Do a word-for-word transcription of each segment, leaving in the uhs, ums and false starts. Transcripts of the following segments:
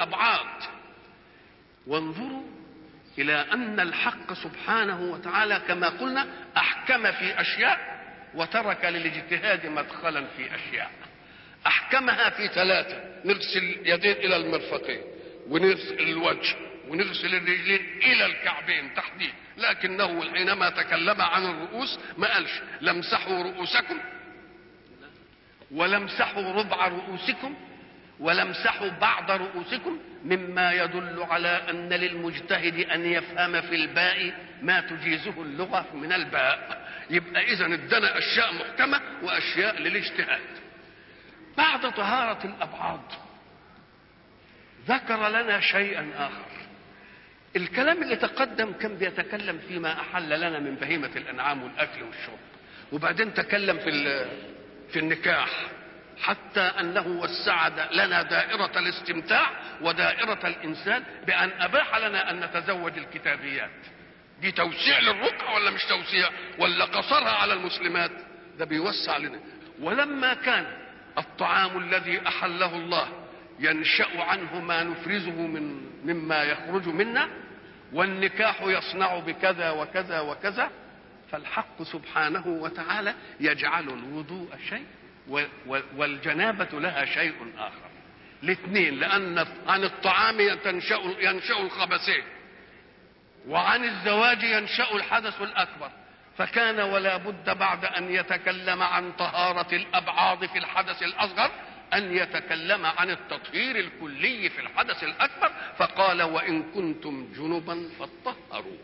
الأبعاد. وانظروا إلى أن الحق سبحانه وتعالى كما قلنا أحكم في أشياء وترك للاجتهاد مدخلا في أشياء. أحكمها في ثلاثة: نغسل اليدين إلى المرفقين، ونغسل الوجه، ونغسل الرجلين إلى الكعبين تحديد. لكنه حينما تكلم عن الرؤوس ما قالش لمسحوا رؤوسكم، ولمسحوا ربع رؤوسكم، ولمسحوا بعض رؤوسكم، مما يدل على أن للمجتهد أن يفهم في الباء ما تجيزه اللغة من الباء. يبقى إذن ادنا أشياء محكمة وأشياء للاجتهاد. بعد طهارة الأبعاد ذكر لنا شيئا آخر. الكلام اللي تقدم كان بيتكلم فيما أحل لنا من بهيمة الأنعام والأكل والشرب، وبعدين تكلم في في النكاح، حتى أنه وسع لنا دائرة الاستمتاع ودائرة الإنسان بأن أباح لنا أن نتزوج الكتابيات. دي توسيع للرقعة ولا مش توسيع؟ ولا قصرها على المسلمات؟ ده بيوسع لنا. ولما كان الطعام الذي أحله الله ينشأ عنه ما نفرزه من مما يخرج منا، والنكاح يصنع بكذا وكذا وكذا، فالحق سبحانه وتعالى يجعل الوضوء شيء والجنابة لها شيء آخر. الاثنين، لأن عن الطعام ينشأ ينشأ الخبثين، وعن الزواج ينشأ الحدث الأكبر. فكان ولا بد بعد أن يتكلم عن طهارة الأبعاد في الحدث الأصغر أن يتكلم عن التطهير الكلي في الحدث الأكبر، فقال وإن كنتم جنبا فاطهروا.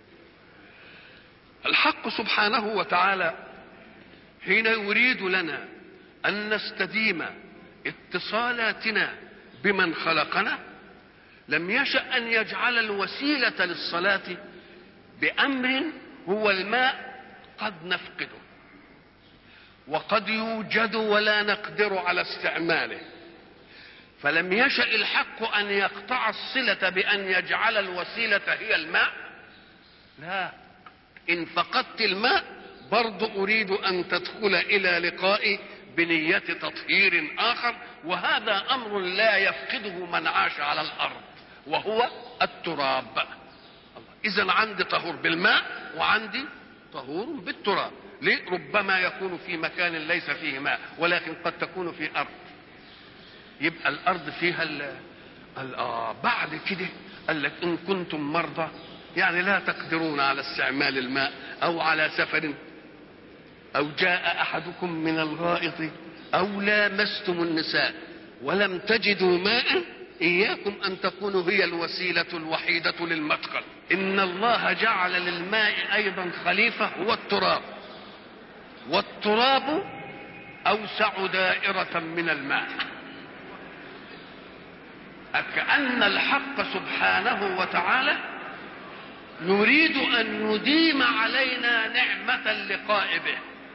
الحق سبحانه وتعالى حين يريد لنا أن نستديم اتصالاتنا بمن خلقنا لم يشأ أن يجعل الوسيلة للصلاة بأمر هو الماء قد نفقده وقد يوجد ولا نقدر على استعماله. فلم يشأ الحق أن يقطع الصلة بأن يجعل الوسيلة هي الماء. لا، إن فقدت الماء برضو أريد أن تدخل إلى لقائي بنية تطهير آخر، وهذا أمر لا يفقده من عاش على الأرض، وهو التراب. إذن عندي طهور بالماء وعندي طهور بالتراب. ليه؟ ربما يكون في مكان ليس فيه ماء، ولكن قد تكون في أرض، يبقى الأرض فيها ال ال آه بعد كده قال لك إن كنتم مرضى، يعني لا تقدرون على استعمال الماء، أو على سفر، أو جاء أحدكم من الغائط، أو لامستم النساء ولم تجدوا ماء، إياكم أن تكونوا هي الوسيلة الوحيدة للمدخل. إن الله جعل للماء أيضا خليفة هو التراب، والتراب أوسع دائرة من الماء. كأن الحق سبحانه وتعالى يريد أن يديم علينا نعمة اللقاء به،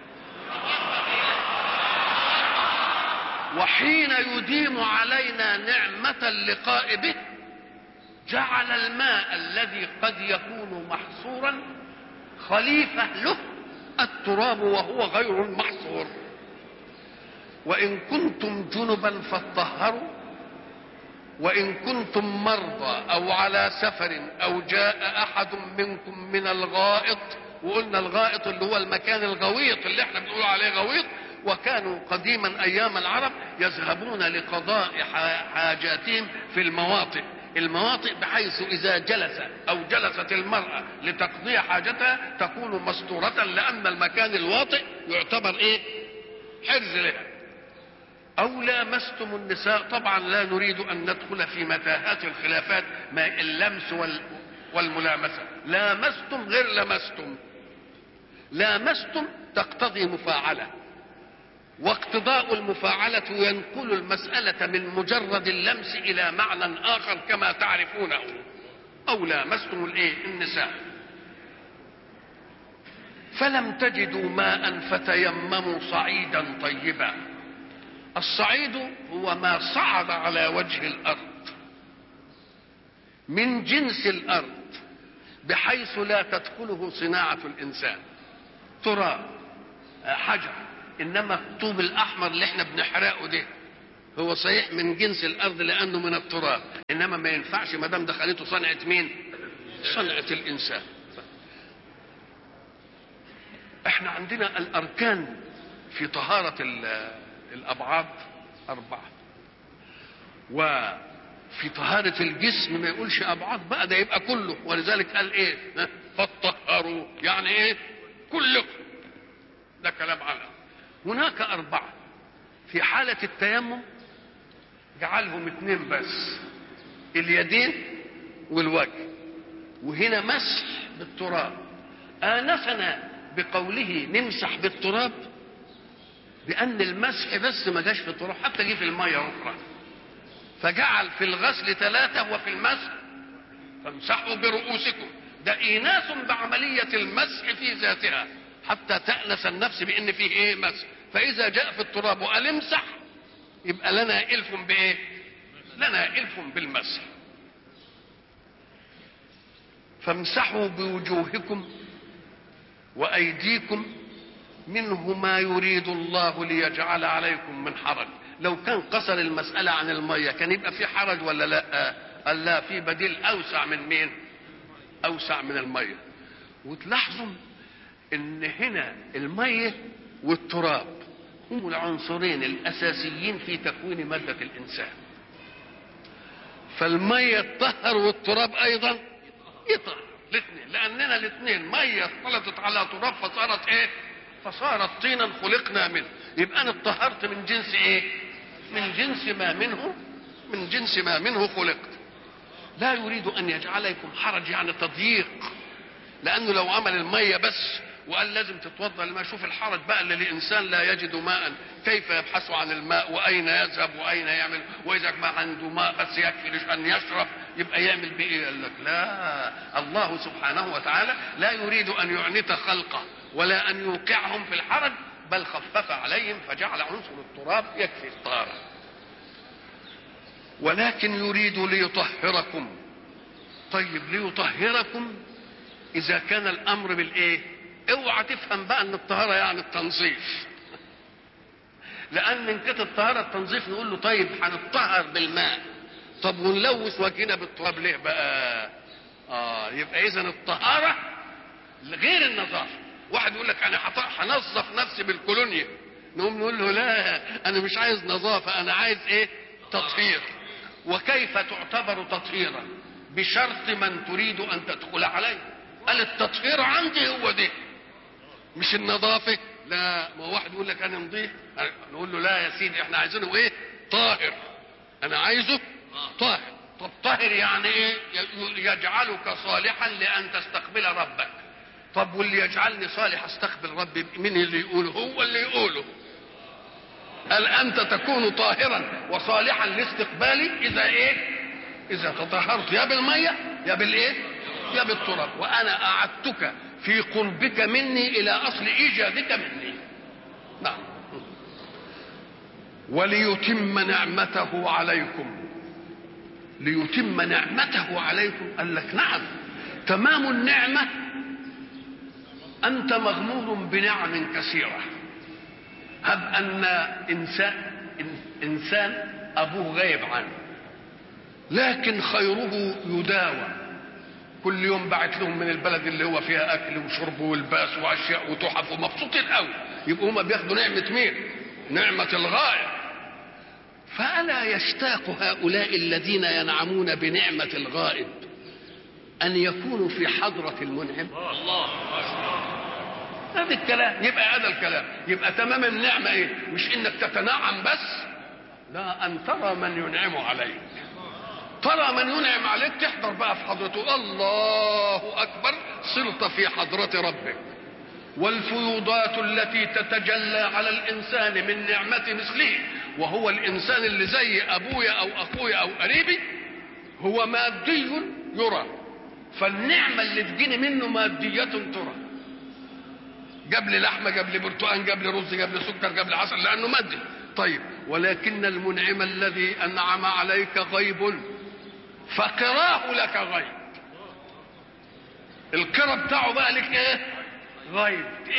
وحين يديم علينا نعمة اللقاء به جعل الماء الذي قد يكون محصورا خليفة له التراب وهو غير المحصور. وإن كنتم جنبا فاطهروا، وإن كنتم مرضى أو على سفر أو جاء أحد منكم من الغائط. وقلنا الغائط اللي هو المكان الغويط اللي احنا بنقول عليه غويط. وكانوا قديما أيام العرب يذهبون لقضاء حاجاتهم في المواطئ المواطئ بحيث إذا جلس أو جلست المرأة لتقضي حاجتها تكون مستورة، لأن المكان الواطئ يعتبر إيه؟ حرز لها. أو لامستم النساء، طبعا لا نريد أن ندخل في متاهات الخلافات ما اللمس والملامسة. لامستم غير لمستم. لامستم تقتضي مفاعلة، واقتضاء المفاعلة ينقل المسألة من مجرد اللمس إلى معنى آخر كما تعرفونه. أو لامستم الإيه؟ النساء فلم تجدوا ماء فتيمموا صعيدا طيبا. الصعيد هو ما صعد على وجه الأرض من جنس الأرض بحيث لا تدخله صناعة الإنسان، تراب، حجر. إنما الطوب الأحمر اللي احنا بنحرقه ده هو صحيح من جنس الارض لانه من التراب، انما ما ينفعش ما دام دخلته صنعه مين؟ صنعه الانسان. احنا عندنا الاركان في طهاره الابعاد اربعه، وفي طهاره الجسم ما يقولش ابعاد بقى، ده يبقى كله، ولذلك قال ايه؟ فطهروا، يعني ايه؟ كلكم. ده كلام على هناك اربعه. في حاله التيمم جعلهم اثنين بس، اليدين والوجه، وهنا مسح بالتراب. آنسنا بقوله نمسح بالتراب بأن المسح بس ما جاش في التراب، حتى جه في المية أخرى، فجعل في الغسل ثلاثة وفي المسح فامسحوا برؤوسكم. ده إيناس بعملية المسح في ذاتها حتى تأنس النفس بأن فيه إيه؟ مسح. فإذا جاء في التراب وقال امسح يبقى لنا إلف بإيه؟ لنا إلف بالمسح. فامسحوا بوجوهكم وأيديكم منه ما يريد الله ليجعل عليكم من حرج. لو كان قصر المسألة عن المية كان يبقى في حرج ولا لا؟ قال لا، في بديل أوسع من مين؟ أوسع من المية. وتلاحظوا إن هنا المية والتراب هم العنصرين الأساسيين في تكوين مادة الإنسان. فالمية تطهر والتراب أيضا يطهر الاثنين، لأننا الاثنين مية اختلطت على تراب فصارت إيه؟ فصارت طينا خلقنا منه. يبقى أنا اتطهرت من جنس إيه؟ من جنس ما منه من جنس ما منه خلقت. لا يريد أن يجعلكم حرج، يعني تضييق، لأنه لو عمل المية بس وقال لازم تتوضا لما يشوف الحرج بقى اللي الانسان لا يجد ماء كيف يبحث عن الماء واين يذهب واين يعمل، واذا ما عنده ماء بس يكفي ان يشرب يبقى يعمل بايه؟ قال لك لا، الله سبحانه وتعالى لا يريد ان يعنت خلقه ولا ان يوقعهم في الحرج، بل خفف عليهم فجعل عنصر التراب يكفي الطهاره. ولكن يريد ليطهركم. طيب ليطهركم اذا كان الامر بالايه؟ اوعى تفهم بقى ان الطهاره يعني التنظيف، لان من كده الطهاره التنظيف نقول له طيب هنطهر بالماء، طب ونلوث وجهنا بالتراب ليه بقى؟ اه يبقى اذا الطهاره غير النظافه. واحد يقول لك انا هنظف نفسي بالكولونيا، نقوم نقول له لا، انا مش عايز نظافه، انا عايز ايه؟ تطهير. وكيف تعتبر تطهيرا؟ بشرط من تريد ان تدخل عليه. قال التطهير عندي هو دي مش النظافه. لا، ما واحد يقول لك انا نضيف، نقول له لا يا سيدي احنا عايزينه ايه؟ طاهر. انا عايزه طاهر. طب طاهر يعني ايه؟ يجعلك صالحا لان تستقبل ربك. طب واللي يجعلني صالح استقبل ربي مين اللي يقوله؟ هو اللي يقوله. قال انت تكون طاهرا وصالحا لاستقبالي اذا ايه؟ اذا تطهرت يا بالميه يا بالايه؟ يا بالتراب. وانا اعدتك في قربك مني الى اصل ايجادك مني. نعم. وليتم نعمته عليكم. ليتم نعمته عليكم. قال لك نعم، تمام النعمه انت مغمور بنعم كثيره. هب ان انسان انسان ابوه غايب عنه لكن خيره يداوى، كل يوم بعت لهم من البلد اللي هو فيها اكل وشرب والباس واشياء وتحف ومبسوطين قوي، يبقوا هم بياخدوا نعمه مين؟ نعمه الغائب. فالا يشتاق هؤلاء الذين ينعمون بنعمه الغائب ان يكونوا في حضره المنعم؟ الله. هذا الكلام. يبقى هذا الكلام يبقى تمام النعمه ايه؟ مش انك تتنعم بس، لا، ان ترى من ينعم عليك. ترى من ينعم عليك تحضر بقى في حضرته. الله اكبر، صرت في حضره ربك. والفيوضات التي تتجلى على الانسان من نعمه مثله، وهو الانسان اللي زي ابويا او اخويا او قريبي، هو مادي يرى، فالنعمه اللي تجيني منه ماديه ترى. جاب لي لحمه، جاب لي برتقان، جاب لي رز، جاب لي سكر، جاب لي عسل، لانه مادي. طيب ولكن المنعم الذي انعم عليك غيب فقراه لك غيب. القرى بتاعه بقى لك ايه؟ غيب. ايه؟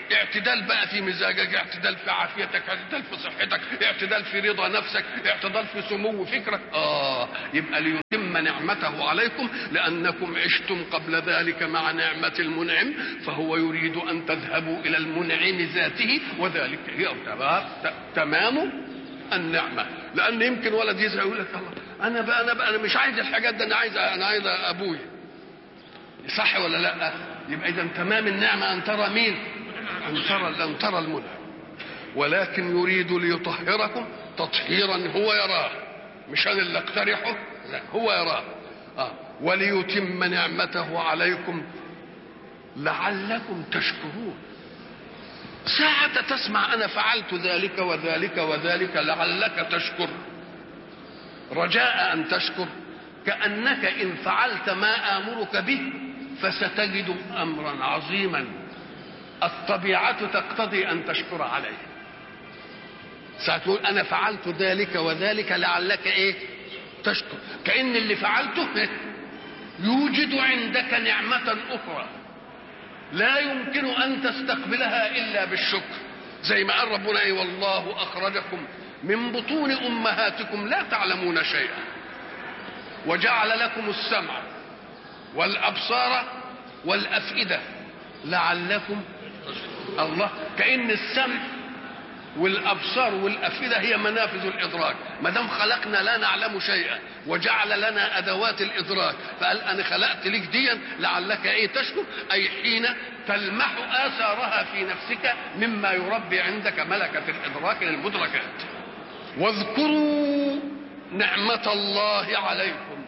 اعتدال بقى في مزاجك، اعتدال في عافيتك، اعتدال في صحتك، اعتدال في رضا نفسك، اعتدال في سمو فكرك. اه يبقى ليتم نعمته عليكم لانكم عشتم قبل ذلك مع نعمة المنعم، فهو يريد ان تذهبوا الى المنعم ذاته، وذلك هي تمام النعمة. لان يمكن ولد يزهق يقول لك الله انا بقى انا بقى انا مش عايز الحاجات دي، انا عايز انا عايز ابوي. صح ولا لا؟ يبقى اذا تمام النعمة ان ترى مين؟ ان ترى ان ترى المنعم. ولكن يريد ليطهركم تطهيرا هو يراه، مش انا اللي اقترحه، لا هو يراه. آه. وليتم نعمته عليكم لعلكم تشكرون. ساعة تسمع أنا فعلت ذلك وذلك وذلك لعلك تشكر، رجاء أن تشكر، كأنك إن فعلت ما آمرك به فستجد أمرا عظيما الطبيعة تقتضي أن تشكر عليه. ساعة تقول أنا فعلت ذلك وذلك لعلك إيه؟ تشكر، كأن اللي فعلته يوجد عندك نعمة أخرى لا يمكن أن تستقبلها إلا بالشكر. زي ما قال ربنا إيه؟ والله أخرجكم من بطون أمهاتكم لا تعلمون شيئا وجعل لكم السمع والأبصار والأفئدة لعلكم. الله، كأن السمع والأبصار والأفئدة هي منافذ الإدراك. ما دام خلقنا لا نعلم شيئا وجعل لنا أدوات الإدراك، فقال أنا خلقت لك ديا لعلك إيه؟ تشكر، أي حين تلمح آثارها في نفسك مما يربي عندك ملكة الإدراك للمدركات. واذكروا نعمة الله عليكم.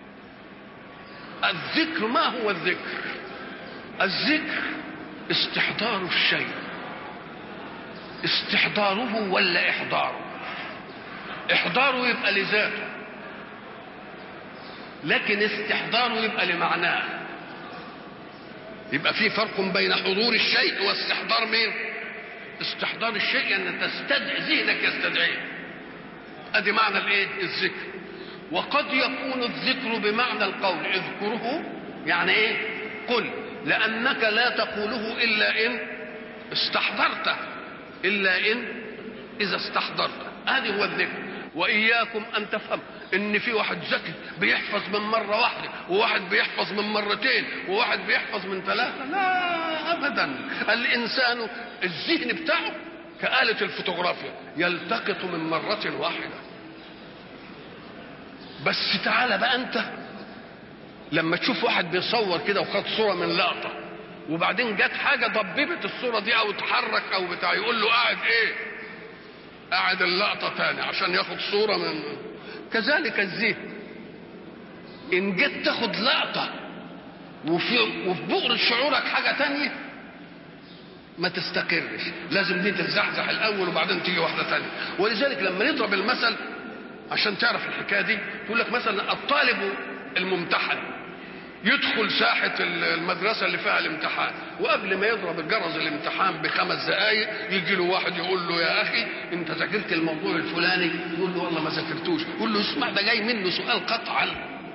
الذكر ما هو الذكر؟ الذكر استحضار الشيء، استحضاره ولا إحضاره؟ إحضاره يبقى لذاته، لكن استحضاره يبقى لمعناه. يبقى في فرق بين حضور الشيء واستحضار مين؟ استحضار الشيء أن تستدعي ذهنك يستدعيه، ادي معنى الايه؟ الذكر. وقد يكون الذكر بمعنى القول، اذكره يعني ايه؟ قل، لانك لا تقوله الا ان استحضرته، الا ان اذا استحضرته. هذا هو الذكر. واياكم ان تفهم ان في واحد ذكي بيحفظ من مره واحده، وواحد بيحفظ من مرتين، وواحد بيحفظ من ثلاثه. لا ابدا، الانسان الذهن بتاعه كآلة الفوتوغرافيا يلتقط من مرة واحدة. بس تعالى بقى انت لما تشوف واحد بيصور كده وخد صورة من لقطة، وبعدين جت حاجة ضببت الصورة دي او اتحرك او بتاع، يقول له قاعد ايه؟ قاعد اللقطة تاني عشان ياخد صورة من. كذلك الذهن، ان جيت تاخد لقطة وفي وفي بؤرة شعورك حاجة تانية ما تستقرش، لازم دي تتزحزح الاول وبعدين تيجي واحده ثانيه. ولذلك لما نضرب المثل عشان تعرف الحكايه دي، تقول لك مثلا الطالب الممتحن يدخل ساحه المدرسه اللي فيها الامتحان، وقبل ما يضرب الجرس الامتحان بخمس دقائق يجي له واحد يقول له يا اخي انت ذاكرت الموضوع الفلاني؟ يقول له والله ما ذاكرتوش. يقول له اسمع ده جاي منه سؤال قطعا.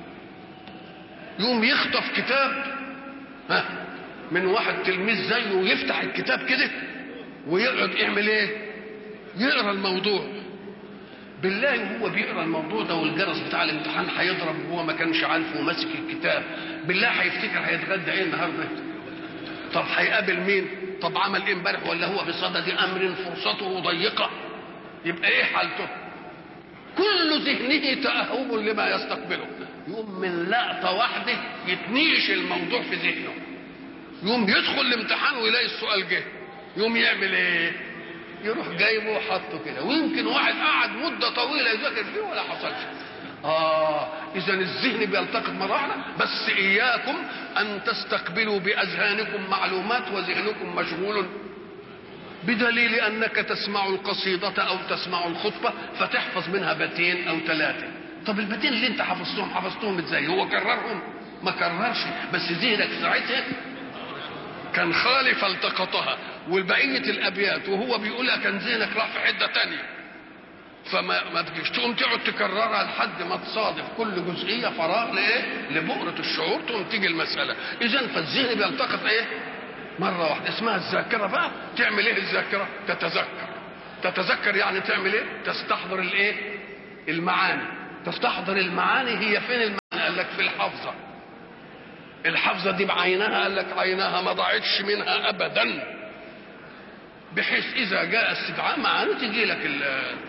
يقوم يخطف كتاب ها من واحد تلميذ زيه ويفتح الكتاب كده ويقعد يعمل ايه؟ يقرا الموضوع. بالله وهو بيقرا الموضوع ده والجرس بتاع الامتحان هيضرب وهو ما كانش عارفه وماسك الكتاب، بالله هيفتكر هيتغدى ايه النهارده؟ طب هيقابل مين؟ طب عمل ايه امبارح؟ ولا هو بصدد امر فرصته ضيقه؟ يبقى ايه حالته؟ كل ذهنه تأهب لما يستقبله. يقوم من لقطه واحده يتنيش الموضوع في ذهنه، يوم يدخل الامتحان ويلاقي السؤال جه، يوم يعمل ايه؟ يروح جايبه وحطه كده. ويمكن واحد قعد مده طويله يذاكر فيه ولا حصلش. اه اذا الذهن بيلتقط مره واحده. بس اياكم ان تستقبلوا باذهانكم معلومات وذهنكم مشغول، بدليل انك تسمع القصيده او تسمع الخطبه فتحفظ منها بيتين او ثلاثه. طب البيتين اللي انت حفظتهم حفظتهم ازاي؟ هو كررهم؟ ما كررش، بس ذهنك ساعتها كان خالي فالتقطها. والبقيه الابيات وهو بيقولها كان ذهنك راح في حته تانية، فما ما تجيش تقوم تقعد تكررها لحد ما تصادف كل جزئيه فراغ لايه؟ لبؤره الشعور، تقوم تيجي المساله. اذا فالذهن بيلتقط ايه؟ مرة واحدة اسمها الذاكرة بقى. تعمل ايه الذاكرة؟ تتذكر. تتذكر يعني تعمل ايه؟ تستحضر الايه؟ المعاني. تستحضر المعاني. هي فين المعاني؟ قال لك في الحافظة. الحافظة دي بعينها، قال لك عينها ما ضاعتش منها ابدا، بحيث اذا جاء استدعاء معاني تجي لك ال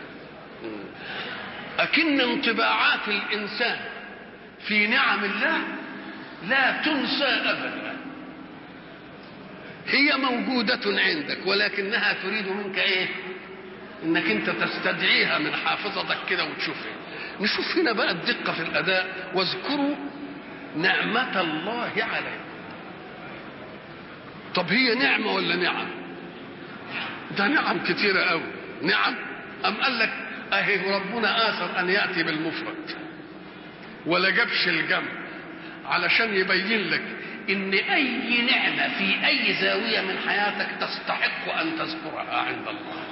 اكن انطباعات الانسان في نعم الله لا تنسى ابدا. هي موجودة عندك ولكنها تريد منك ايه؟ انك انت تستدعيها من حافظتك كده وتشوفها. نشوف هنا بقى الدقة في الاداء. واذكروا نعمة الله عليكم. طب هي نعمة ولا نعم؟ ده نعم كتيرة قوي. نعم ام قال لك اهي ربنا آثر ان يأتي بالمفرد ولا جابش الجمع علشان يبين لك ان اي نعمة في اي زاوية من حياتك تستحق ان تذكرها عند الله.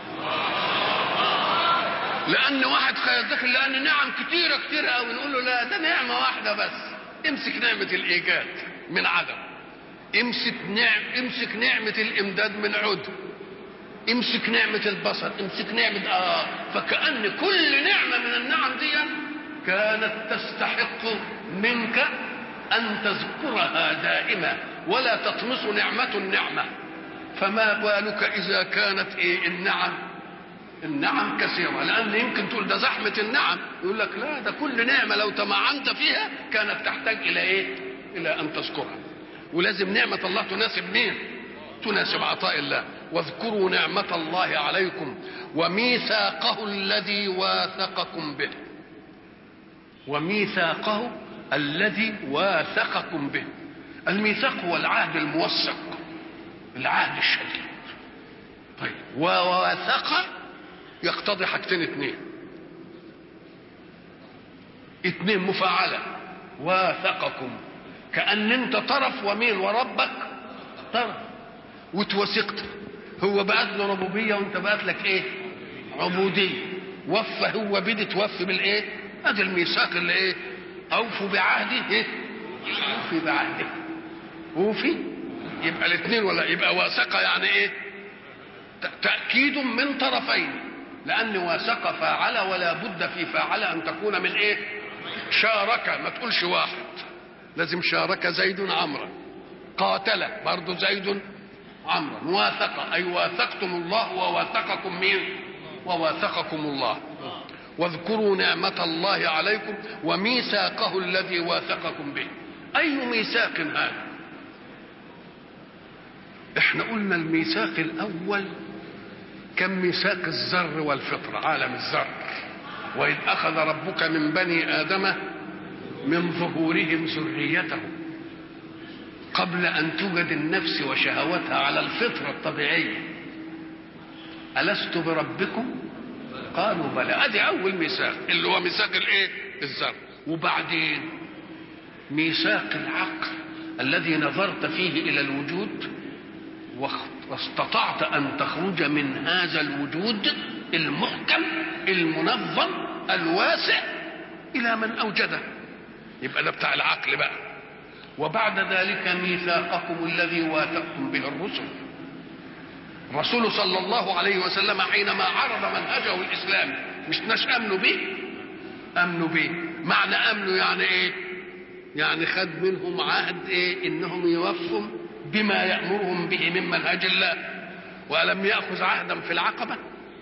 لان واحد خير لان نعم كتيرة كتيرة قوي نقول له لا، ده نعمة واحدة بس. امسك نعمة الايجاد من عدم، امسك نعم امسك نعمة الامداد من عدم، امسك نعمة البصر، امسك نعمة اه فكأن كل نعمة من النعم دي كانت تستحق منك أن تذكرها دائما ولا تطمس نعمة النعمة. فما بالك إذا كانت إيه النعم النعم كثيرة؟ لأن يمكن تقول ده زحمة النعم، يقول لك لا، ده كل نعمة لو تمعنت فيها كانت تحتاج إلى إيه؟ إلى أن تذكرها. ولازم نعمة الله تناسب مين؟ تناسب عطاء الله. واذكروا نعمة الله عليكم وميثاقه الذي واثقكم به. وميثاقه الذي واثقكم به. الميثاق هو العهد الموثق، العهد الشديد. طيب وواثق يقتضي حاجتين اتنين اتنين مفاعلة. واثقكم كأن انت طرف ومين وربك طرف وتوثقت. هو بقت له ربوبية وانت بقت لك ايه؟ عبودية. وفى هو بدي توفي بالايه؟ ادي الميثاق اللي ايه؟ اوفوا بعهدي ايه؟ اوفي بعهدي. اوفي يبقى الاثنين ولا يبقى واثقة يعني ايه؟ تأكيد من طرفين. لأن واثقة فاعل ولا بد في فاعل أن تكون من ايه؟ شارك. ما تقولش واحد، لازم شارك زيد عمرا. قاتل برضو زيد عمرا. واثق أي واثقتم الله وواثقكم مين؟ وواثقكم الله. واذكروا نعمة الله عليكم وميثاقه الذي واثقكم به. أي ميثاق هذا؟ احنا قلنا الميثاق الأول كان ميثاق الذر والفطر، عالم الذر. وإذ أخذ ربك من بني آدم من ظهورهم ذريتهم قبل أن توجد النفس وشهوتها على الفطرة الطبيعية. ألست بربكم؟ قالوا بلى. ادي اول ميثاق اللي هو ميثاق الايه؟ الذر. وبعدين ميثاق العقل الذي نظرت فيه الى الوجود واستطعت ان تخرج من هذا الوجود المحكم المنظم الواسع الى من اوجده. يبقى ده بتاع العقل بقى. وبعد ذلك ميثاقكم الذي واثقتم به الرسل. الرسول صلى الله عليه وسلم حينما عرض منهجه الإسلامي مش ناس أمنوا به؟ أمنوا به. معنى أمنوا يعني إيه؟ يعني خد منهم عهد إيه؟ إنهم يوفوا بما يأمرهم به من منهج الله. وألم يأخذ عهدا في العقبة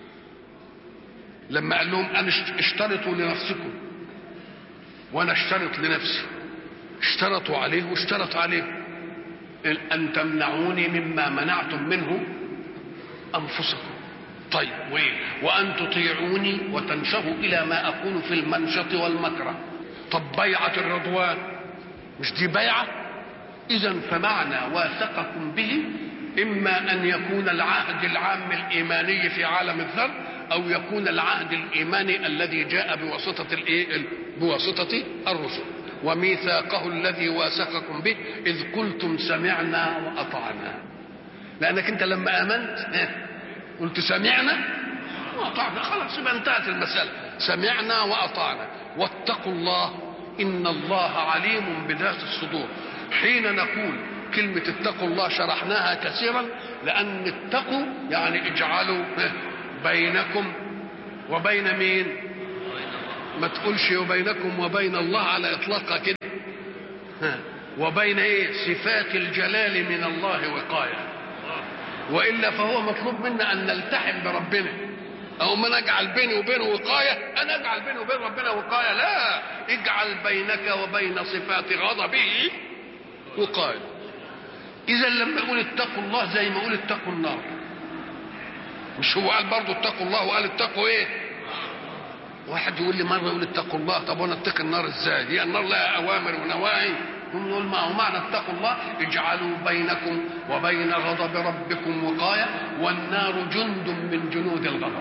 لما قال لهم أن اشترطوا لنفسكم وأنا اشترط لنفسي. اشترطوا عليه واشترط عليه أن تمنعوني مما منعتم منه أنفسكم. طيب وإيه؟ وأن تطيعوني وتنشروا إلى ما أقول في المنشط والمكره. طب بيعة الرضوان مش دي بيعة؟ إذن فمعنى واثقكم به إما أن يكون العهد العام الإيماني في عالم الذر أو يكون العهد الإيماني الذي جاء بواسطة الإيه؟ بواسطة الرسل. وميثاقه الذي واثقكم به إذ قلتم سمعنا وأطعنا. لأنك أنت لما آمنت قلت سمعنا وأطعنا، خلاص يبقى انتهت المسألة. سمعنا وأطعنا. واتقوا الله إن الله عليم بذات الصدور. حين نقول كلمة اتقوا الله شرحناها كثيرا، لأن اتقوا يعني اجعلوا بينكم وبين مين؟ ما تقولش وبينكم وبين الله على إطلاقها كده، وبين ايه؟ صفات الجلال من الله وقاية. وإلا فهو مطلوب منا أن نلتحم بربنا، أو ما نجعل بيني وبينه وقاية، أنا أجعل بيني وبين ربنا وقاية؟ لا، اجعل بينك وبين صفات غضبه وقاية. إذا لما يقول اتقوا الله زي ما يقول اتقوا النار، مش هو قال برضه اتقوا الله وقال اتقوا ايه؟ واحد يقول لي مرة يقول اتقوا الله، طب وانا اتقي النار ازاي؟ هي النار لها أوامر ونواهي. هم نقول ما هو معنى اتقوا الله اجعلوا بينكم وبين غضب ربكم وقاية، والنار جند من جنود الغضب.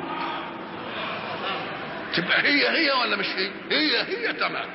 تبقى هي هي ولا مش هي؟ هي هي تمام.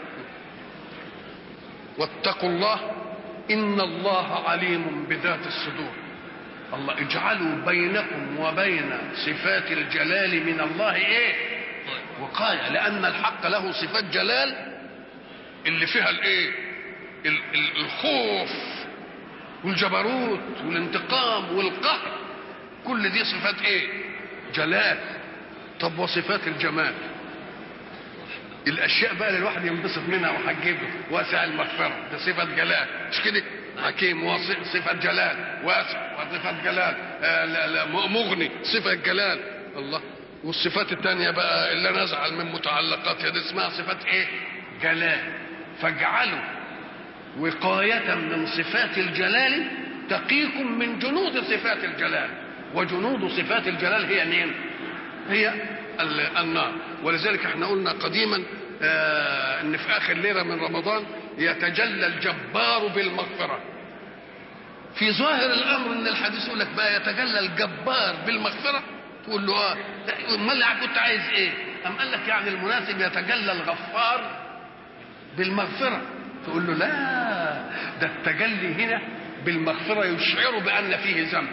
واتقوا الله إن الله عليم بذات الصدور. الله اجعلوا بينكم وبين صفات الجلال من الله ايه؟ وقاية، لأن الحق له صفات جلال اللي فيها الايه؟ الخوف والجبروت والانتقام والقهر، كل دي صفات ايه؟ جلال. طب وصفات الجمال؟ الاشياء بقى اللي الواحد ينبسط منها وحجبه، واسع المغفرة ده صفة جلال، مش كده؟ حكيم وصفة جلال، واسع وصفة جلال، آه لا لا مغني صفة جلال. الله. والصفات الثانية بقى اللي نزعل من متعلقاتها دي اسمها صفات ايه؟ جلال. فاجعلوا وقاية من صفات الجلال تقيكم من جنود صفات الجلال، وجنود صفات الجلال هي مين؟ هي النار. ولذلك احنا قلنا قديما آه ان في اخر ليلة من رمضان يتجلى الجبار بالمغفرة. في ظاهر الامر ان الحديث يقول لك بقى يتجلى الجبار بالمغفرة، تقول له اه امال كنت عايز ايه؟ ام قال لك يعني المناسب يتجلى الغفار بالمغفرة، تقول له لا، ده التجلي هنا بالمغفرة يشعر بأن فيه ذنب،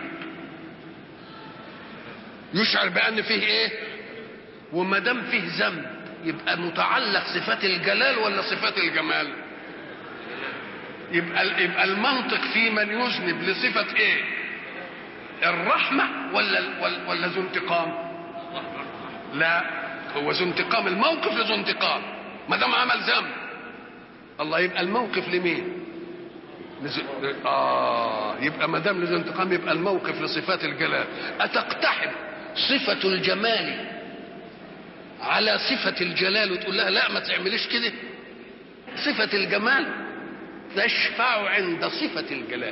يشعر بأن فيه ايه؟ وما دام فيه ذنب يبقى متعلق صفات الجلال ولا صفات الجمال؟ يبقى يبقى المنطق في من يذنب لصفة ايه؟ الرحمة ولا ولا ذو انتقام؟ لا، هو ذو انتقام، الموقف لذو انتقام ما دام عمل ذنب. الله. يبقى الموقف لمين؟ لز... اه يبقى ما دام لذو انتقام يبقى الموقف لصفات الجلال. اتقتحم صفة الجمال على صفة الجلال وتقول لها لا ما تعمليش كده؟ صفة الجمال تشفع عند صفة الجلال.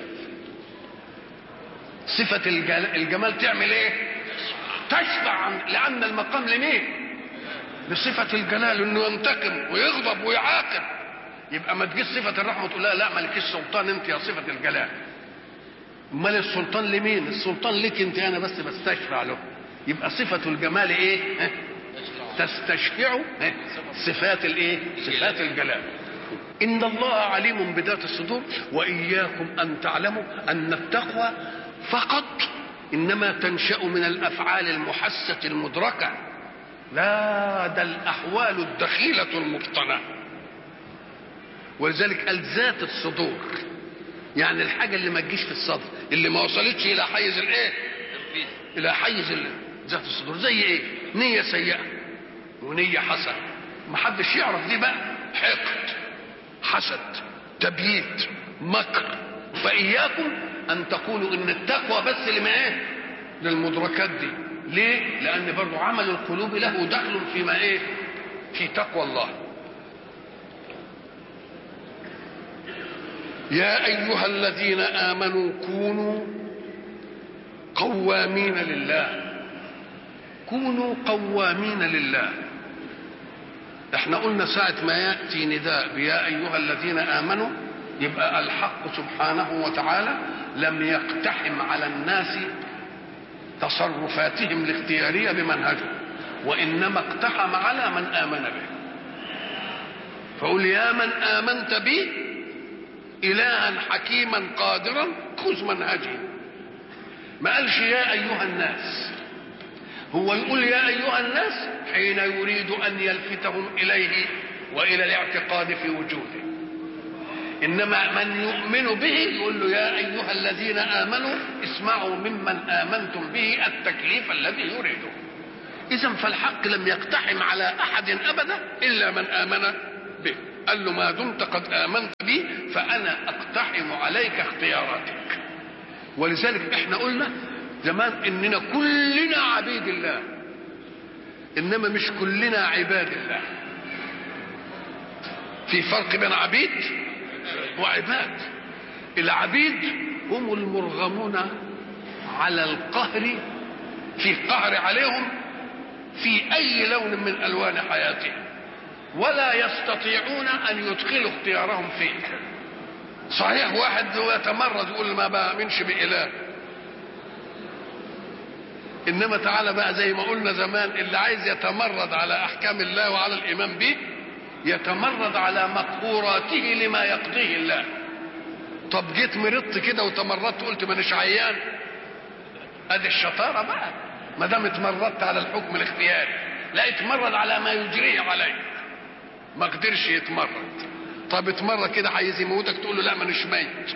صفة الجمال تعمل ايه؟ تشفع، لأن المقام لمين؟ لصفة الجلال، انه ينتقم ويغضب ويعاقب. يبقى ما تجيش صفة الرحمة وتقول لها لا مالكيش سلطان انت يا صفة الجلال. امال السلطان لمين؟ السلطان لك انت، انا بس بستشفع له. يبقى صفة الجمال ايه؟ تستشفع صفات الايه؟ صفات الجلال. ان الله عليم بذات الصدور. واياكم ان تعلموا ان التقوى فقط انما تنشأ من الافعال المحسة المدركة، لا، ده الاحوال الدخيلة المبطنة. ولذلك قال ذات الصدور، يعني الحاجة اللي ما تجيش في الصدر، اللي ما وصلتش الى حيز الايه؟ الى حيز ذات الصدور. زي ايه؟ نية سيئة ونية حسنة، ما حدش يعرف دي بقى. حقد، حسد، تبييت، مكر. فإياكم أن تقولوا إن التقوى بس لما إيه؟ للمدركات دي. ليه؟ لأن برضو عمل القلوب له دخل فيما إيه؟ في تقوى الله. يا أيها الذين آمنوا كونوا قوامين لله. كونوا قوامين لله. احنا قلنا ساعة ما يأتي نداء بيا أيها الذين آمنوا يبقى الحق سبحانه وتعالى لم يقتحم على الناس تصرفاتهم الاختيارية بمنهجه، وإنما اقتحم على من آمن به. فقل يا من آمنت بي إلها حكيما قادرا خذ منهجي. ما قالش يا أيها الناس. هو يقول يا أيها الناس حين يريد أن يلفتهم إليه وإلى الاعتقاد في وجوده. انما من يؤمن به يقول له يا ايها الذين امنوا اسمعوا ممن امنتم به التكليف الذي يريده. اذا فالحق لم يقتحم على احد ابدا الا من امن به. قال له ما دمت قد امنت بي فانا اقتحم عليك اختياراتك. ولذلك احنا قلنا زمان اننا كلنا عبيد الله، انما مش كلنا عباد الله. في فرق بين عبيد وعباد. العبيد هم المرغمون على القهر، في قهر عليهم في اي لون من الوان حياتهم، ولا يستطيعون ان يدخلوا اختيارهم فيه. صحيح واحد يتمرد يقول ما بامنش باله، انما تعالى بقى زي ما قلنا زمان، اللي عايز يتمرد على احكام الله وعلى الايمان به يتمرد على مقهوراته لما يقضيه الله. طب جيت مرضت كده وتمردت قلت مانيش عيان، ادي الشطاره بقى. ما دام اتمردت على الحكم الاختياري، لا اتمرد على ما يجريه عليك. ما قدرش يتمرد، طب اتمرد كده عايز يموتك تقول له لا مانيش ميت،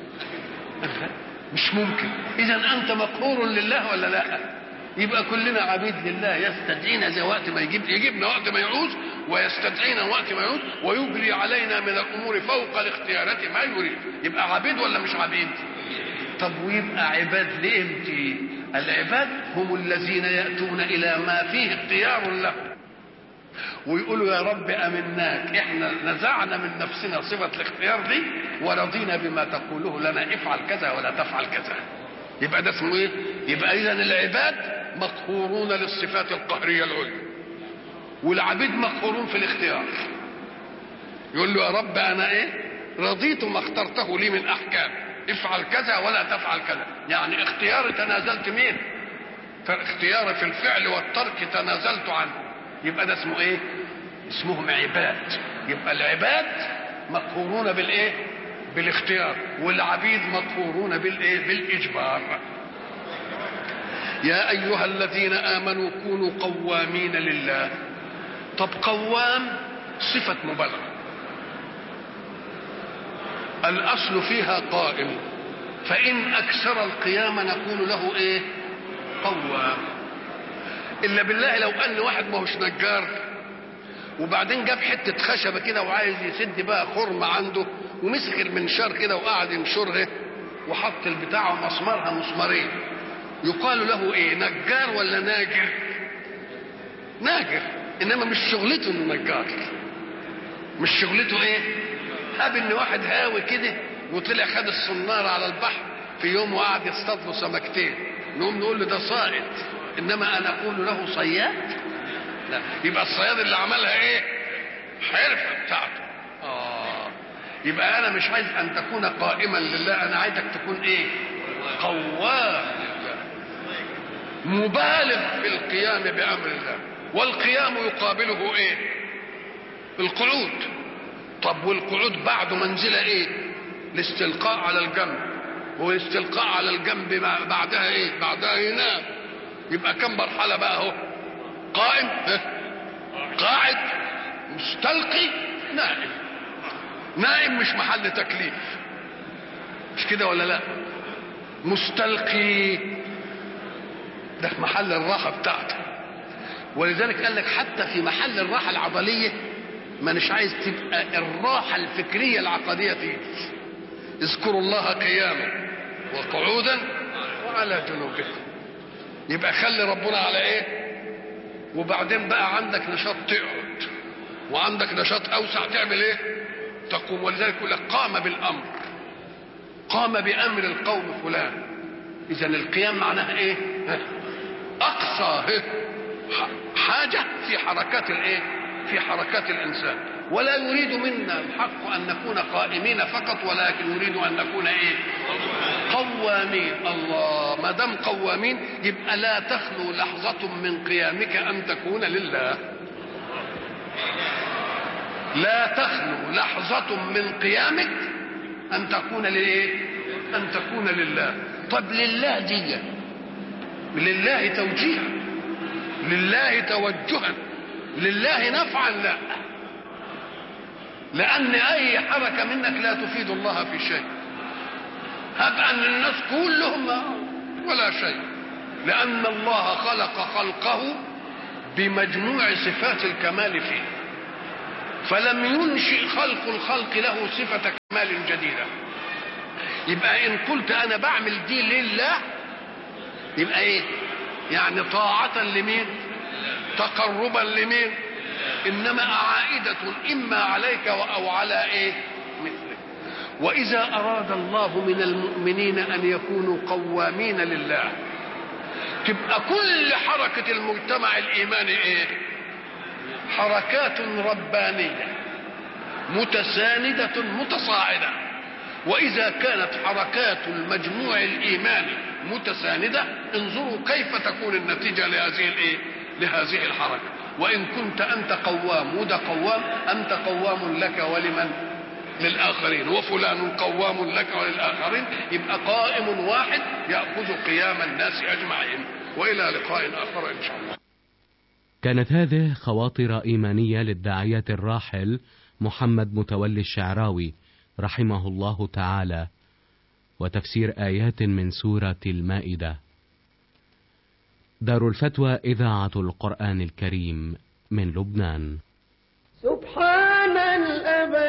مش ممكن. اذا انت مقهور لله ولا لا؟ يبقى كلنا عبيد لله، يستدعينا زي وقت ما يجيب يجيبنا وقت ما يعوز، ويستدعينا وقت ما يعوز، ويجري علينا من الامور فوق الاختيارات ما يريد. يبقى عبيد ولا مش عبيد؟ طب ويبقى عباد لامتى؟ العباد هم الذين ياتون الى ما فيه اختيار له ويقولوا يا رب امناك، احنا نزعنا من نفسنا صفه الاختيار دي ورضينا بما تقوله لنا، افعل كذا ولا تفعل كذا. يبقى ده اسمه ايه؟ يبقى اذا العباد مقهورون للصفات القهريه العليا، والعبيد مقهورون في الاختيار. يقول له يا رب انا ايه؟ رضيت ما اخترته لي من احكام، افعل كذا ولا تفعل كذا. يعني اختياري تنازلت مين؟ اختياري في الفعل والترك تنازلت عنه. يبقى ده اسمه ايه؟ اسمهم عباد. يبقى العباد مقهورون بالايه؟ بالاختيار، والعبيد مقهورون بالايه؟ بالاجبار. يا ايها الذين امنوا كونوا قوامين لله. طب قوام صفه مبالغه، الاصل فيها قائم، فان اكثر القيام نقول له ايه؟ قوام. الا بالله لو ان واحد ما هوش نجار وبعدين جاب حته خشبه كده وعايز يسد بقى خرم عنده، ومسك المنشار كده وقعد ينشرها وحط البتاع ومسمرها مسمارين، يقال له ايه؟ نجار ولا ناجر؟ ناجر. انما مش شغلته انه نجار، مش شغلته ايه؟ هاب ان واحد هاوي كده وطلع خد الصناره على البحر في يوم وقعد يصطاد له سمكتين، نقوم نقول له ده صائد، انما انا اقول له صياد؟ لا. يبقى الصياد اللي عملها ايه؟ حرفه بتاعته. اه يبقى انا مش عايز ان تكون قائما لله، انا عايزك تكون ايه؟ قوام لله، مبالغ في القيام بامر الله. والقيام يقابله ايه؟ القعود. طب والقعود بعده منزله ايه؟ الاستلقاء على الجنب، والاستلقاء على الجنب بعدها ايه؟ بعدها ينام. يبقى كم مرحله بقى اهو؟ قائم، قاعد، مستلقي، نائم. نائم مش محل تكليف، مش كده ولا لا؟ مستلقي ده في محل الراحه بتاعته. ولذلك قال لك حتى في محل الراحه العضليه ما نش عايز تبقى الراحه الفكريه العقديه فيه. اذكروا الله قياما وقعودا وعلى جنوبكم. يبقى خلي ربنا على ايه؟ وبعدين بقى عندك نشاط تقعد، وعندك نشاط اوسع تعمل ايه؟ تقوم. ولذلك يقول لك قام بالامر، قام بامر القوم فلان. اذا القيام معناها ايه؟ اقصى حاجه في حركات الايه؟ في حركات الانسان. ولا يريد منا الحق ان نكون قائمين فقط، ولكن يريد ان نكون ايه؟ قوامين. الله، ما دام قوامين يبقى لا تخلو لحظه من قيامك ان تكون لله. لا تخلو لحظه من قيامك ان تكون لايه؟ ان تكون لله. طب لله دي لله توجيها، لله توجها، لله نفعا؟ لا، لأن أي حركة منك لا تفيد الله في شيء. هب أن الناس كلهم ولا شيء، لأن الله خلق خلقه بمجموع صفات الكمال فيه، فلم ينشئ خلق الخلق له صفة كمال جديدة. يبقى إن قلت أنا بعمل دي لله يبقى إيه؟ يعني طاعة لمين؟ تقربا لمين؟ إنما عائدة إما عليك أو على إيه؟ مثلك. وإذا أراد الله من المؤمنين أن يكونوا قوامين لله تبقى كل حركة المجتمع الإيماني إيه؟ حركات ربانية متساندة متصاعدة. وإذا كانت حركات المجموع الإيماني متساندة انظروا كيف تكون النتيجة لهذه الإيه؟ لهذه الحركة. وإن كنت أنت قوام وده قوام، أنت قوام لك ولمن؟ للآخرين، وفلان قوام لك وللآخرين، يبقى قائم واحد يأخذ قيام الناس أجمعين. وإلى لقاء آخر إن شاء الله. كانت هذه خواطر إيمانية للداعية الراحل محمد متولي الشعراوي رحمه الله تعالى، وتفسير آيات من سورة المائدة. دار الفتوى إذاعة القرآن الكريم من لبنان. سبحان الأبد